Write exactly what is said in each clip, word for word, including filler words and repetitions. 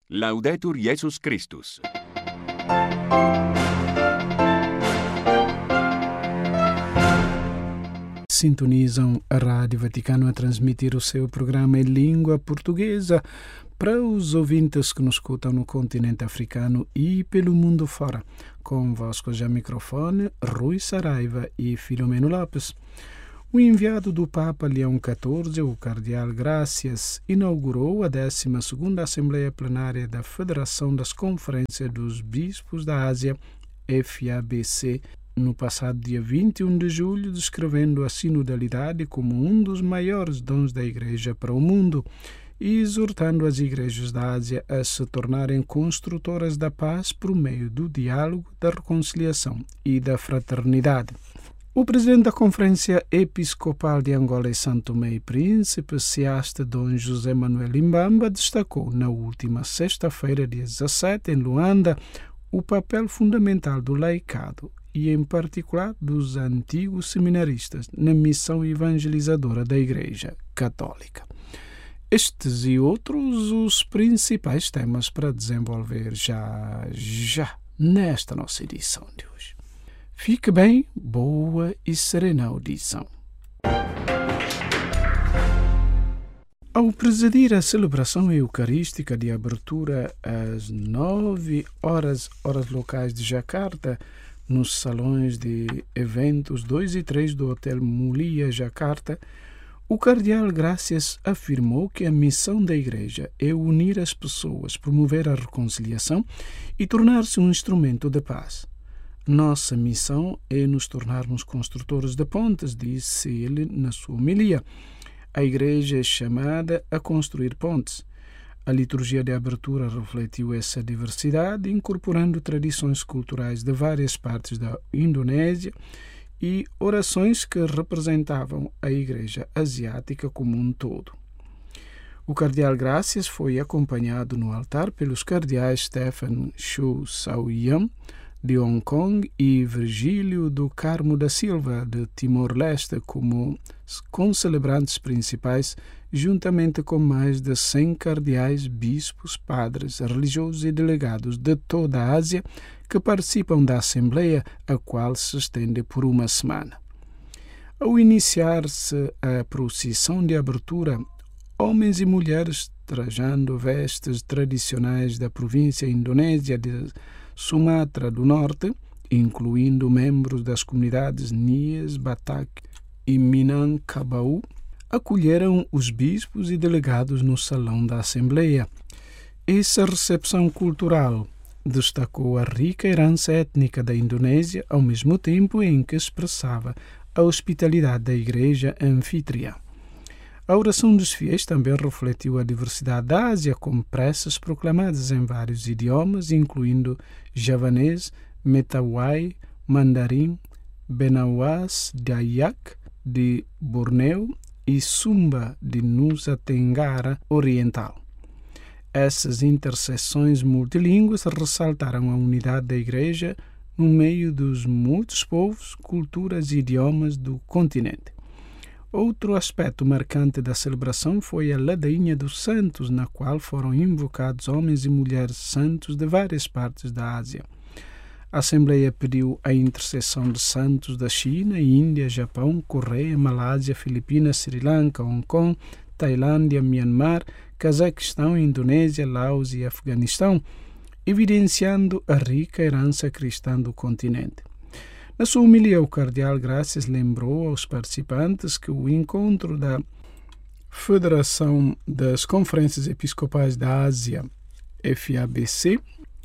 Laudetur Jesus Christus. Sintonizam a Rádio Vaticano a transmitir o seu programa em língua portuguesa para os ouvintes que nos escutam no continente africano e pelo mundo fora. Convosco já microfone, Rui Saraiva e Filomeno Lopes. O enviado do Papa Leão quatorze, o Cardeal Gracias, inaugurou a décima segunda Assembleia Plenária da Federação das Conferências dos Bispos da Ásia, F A B C, no passado dia vinte e um de julho, descrevendo a sinodalidade como um dos maiores dons da Igreja para o mundo e exortando as igrejas da Ásia a se tornarem construtoras da paz por meio do diálogo, da reconciliação e da fraternidade. O presidente da Conferência Episcopal de Angola e Santo Tomé e Príncipe, Seaste Dom José Manuel Imbamba, destacou na última sexta-feira, dia dezassete, em Luanda, o papel fundamental do laicado e, em particular, dos antigos seminaristas na missão evangelizadora da Igreja Católica. Estes e outros os principais temas para desenvolver já, já nesta nossa edição de hoje. Fique bem, boa e serena audição. Ao presidir a celebração eucarística de abertura às nove horas, horas locais de Jacarta, nos salões de eventos dois e três do Hotel Mulia, Jacarta, o Cardeal Gracias afirmou que a missão da Igreja é unir as pessoas, promover a reconciliação e tornar-se um instrumento de paz. Nossa missão é nos tornarmos construtores de pontes, disse ele na sua homilia. A Igreja é chamada a construir pontes. A liturgia de abertura refletiu essa diversidade, incorporando tradições culturais de várias partes da Indonésia e orações que representavam a Igreja Asiática como um todo. O Cardeal Gracias foi acompanhado no altar pelos cardeais Stephen Chow Sao-Yam, de Hong Kong, e Virgílio do Carmo da Silva, de Timor-Leste, como concelebrantes principais, juntamente com mais de cem cardeais, bispos, padres, religiosos e delegados de toda a Ásia que participam da Assembleia, a qual se estende por uma semana. Ao iniciar-se a procissão de abertura, homens e mulheres trajando vestes tradicionais da província indonésia de Sumatra do Norte, incluindo membros das comunidades Nias, Batak e Minangkabau, acolheram os bispos e delegados no salão da Assembleia. Essa recepção cultural destacou a rica herança étnica da Indonésia, ao mesmo tempo em que expressava a hospitalidade da Igreja anfitriã. A oração dos fiéis também refletiu a diversidade da Ásia, com preces proclamadas em vários idiomas, incluindo javanês, metawai, mandarim, benawas, dayak, de Borneo e Sumba, de Nusa Tenggara Oriental. Essas intercessões multilingües ressaltaram a unidade da Igreja no meio dos muitos povos, culturas e idiomas do continente. Outro aspecto marcante da celebração foi a ladainha dos santos, na qual foram invocados homens e mulheres santos de várias partes da Ásia. A Assembleia pediu a intercessão de santos da China, Índia, Japão, Coreia, Malásia, Filipinas, Sri Lanka, Hong Kong, Tailândia, Myanmar, Cazaquistão, Indonésia, Laos e Afeganistão, evidenciando a rica herança cristã do continente. Na sua homilia, o Cardeal Gracias lembrou aos participantes que o encontro da Federação das Conferências Episcopais da Ásia, F A B C,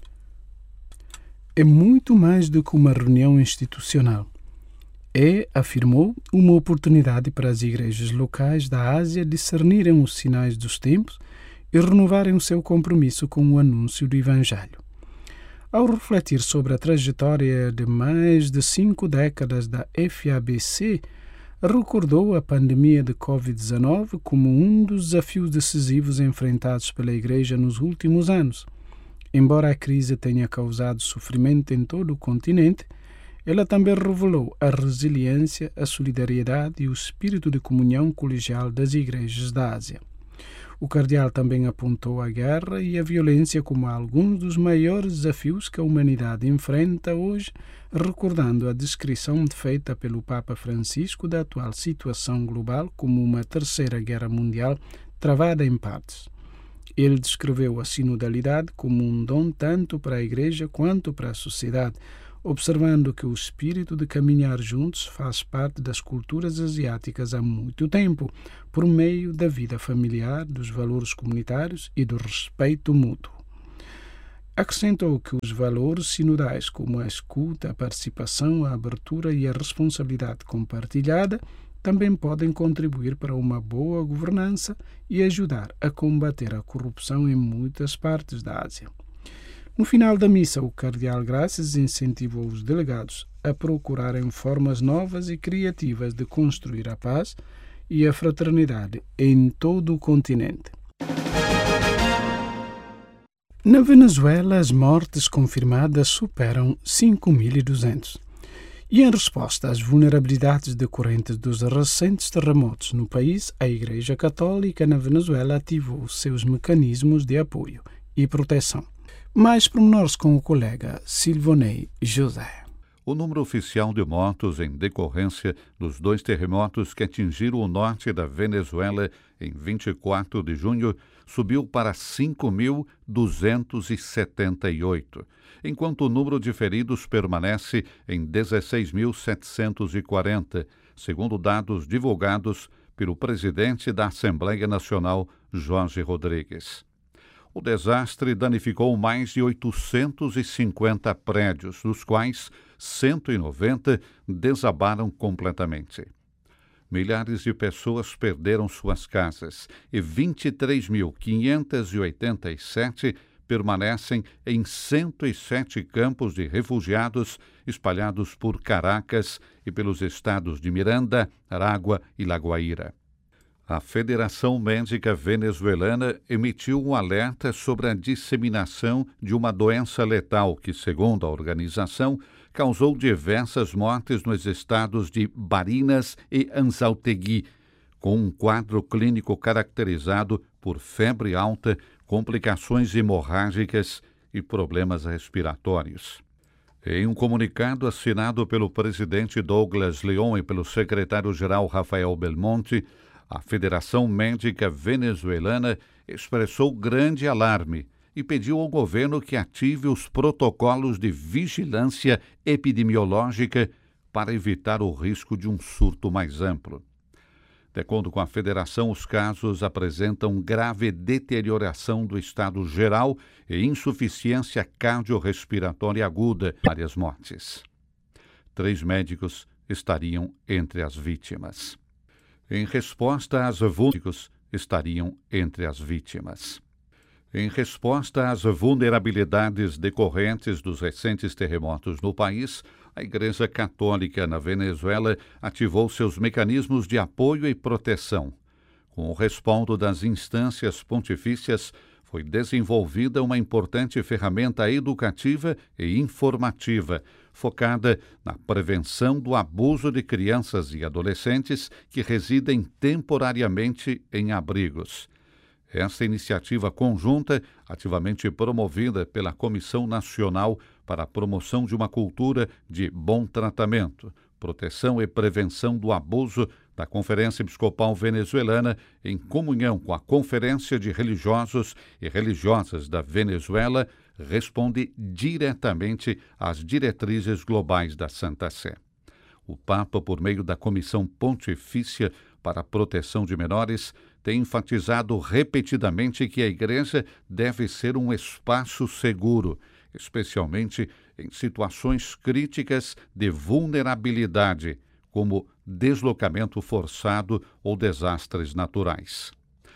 é muito mais do que uma reunião institucional. É, afirmou, uma oportunidade para as igrejas locais da Ásia discernirem os sinais dos tempos e renovarem o seu compromisso com o anúncio do Evangelho. Ao refletir sobre a trajetória de mais de cinco décadas da F A B C, recordou a pandemia de covid dezenove como um dos desafios decisivos enfrentados pela Igreja nos últimos anos. Embora a crise tenha causado sofrimento em todo o continente, ela também revelou a resiliência, a solidariedade e o espírito de comunhão colegial das igrejas da Ásia. O cardeal também apontou a guerra e a violência como alguns dos maiores desafios que a humanidade enfrenta hoje, recordando a descrição feita pelo Papa Francisco da atual situação global como uma terceira guerra mundial travada em partes. Ele descreveu a sinodalidade como um dom tanto para a Igreja quanto para a sociedade, observando que o espírito de caminhar juntos faz parte das culturas asiáticas há muito tempo, por meio da vida familiar, dos valores comunitários e do respeito mútuo. Acrescentou que os valores sinodais, como a escuta, a participação, a abertura e a responsabilidade compartilhada, também podem contribuir para uma boa governança e ajudar a combater a corrupção em muitas partes da Ásia. No final da missa, o cardeal Graças incentivou os delegados a procurarem formas novas e criativas de construir a paz e a fraternidade em todo o continente. Na Venezuela, as mortes confirmadas superam cinco mil e duzentos. E em resposta às vulnerabilidades decorrentes dos recentes terremotos no país, a Igreja Católica na Venezuela ativou seus mecanismos de apoio e proteção. Mais pormenores com o colega Silvonei José. O número oficial de mortos em decorrência dos dois terremotos que atingiram o norte da Venezuela em vinte e quatro de junho subiu para cinco mil duzentos e setenta e oito, enquanto o número de feridos permanece em dezesseis mil setecentos e quarenta, segundo dados divulgados pelo presidente da Assembleia Nacional, Jorge Rodrigues. O desastre danificou mais de oitocentos e cinquenta prédios, dos quais cento e noventa desabaram completamente. Milhares de pessoas perderam suas casas e vinte e três mil quinhentos e oitenta e sete permanecem em cento e sete campos de refugiados espalhados por Caracas e pelos estados de Miranda, Aragua e Lagoaíra. A Federação Médica Venezuelana emitiu um alerta sobre a disseminação de uma doença letal que, segundo a organização, causou diversas mortes nos estados de Barinas e Anzoátegui, com um quadro clínico caracterizado por febre alta, complicações hemorrágicas e problemas respiratórios. Em um comunicado assinado pelo presidente Douglas Leon e pelo secretário-geral Rafael Belmonte, a Federação Médica Venezuelana expressou grande alarme e pediu ao governo que ative os protocolos de vigilância epidemiológica para evitar o risco de um surto mais amplo. De acordo com a Federação, os casos apresentam grave deterioração do estado geral e insuficiência cardiorrespiratória aguda, várias mortes. Três médicos estariam entre as vítimas. Em resposta às vulnerabilidades, estariam entre as vítimas. Em resposta às vulnerabilidades decorrentes dos recentes terremotos no país, a Igreja Católica na Venezuela ativou seus mecanismos de apoio e proteção. Com o respaldo das instâncias pontifícias, foi desenvolvida uma importante ferramenta educativa e informativa, focada na prevenção do abuso de crianças e adolescentes que residem temporariamente em abrigos. Esta iniciativa conjunta, ativamente promovida pela Comissão Nacional para a Promoção de uma Cultura de Bom Tratamento, Proteção e Prevenção do Abuso, da Conferência Episcopal Venezuelana, em comunhão com a Conferência de Religiosos e Religiosas da Venezuela, responde diretamente às diretrizes globais da Santa Sé. O Papa, por meio da Comissão Pontifícia para a Proteção de Menores, tem enfatizado repetidamente que a Igreja deve ser um espaço seguro, especialmente em situações críticas de vulnerabilidade, como deslocamento forçado ou desastres naturais.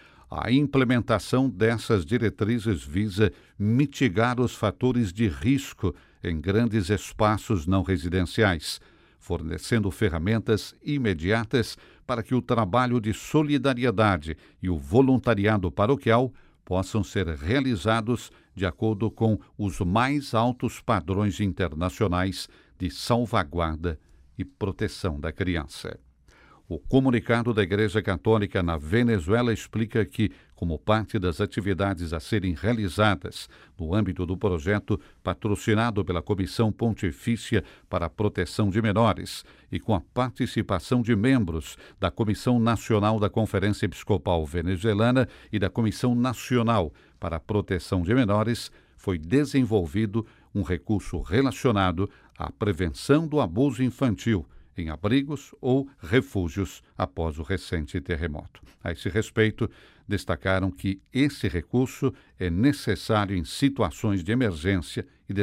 A implementação dessas diretrizes visa mitigar os fatores de risco em grandes espaços não residenciais, fornecendo ferramentas imediatas para que o trabalho de solidariedade e o voluntariado paroquial possam ser realizados de acordo com os mais altos padrões internacionais de salvaguarda e proteção da criança. O comunicado da Igreja Católica na Venezuela explica que, como parte das atividades a serem realizadas no âmbito do projeto patrocinado pela Comissão Pontifícia para a Proteção de Menores e com a participação de membros da Comissão Nacional da Conferência Episcopal Venezuelana e da Comissão Nacional para a Proteção de Menores, foi desenvolvido um recurso relacionado à prevenção do abuso infantil em abrigos ou refúgios após o recente terremoto. A esse respeito, destacaram que esse recurso é necessário em situações de emergência e de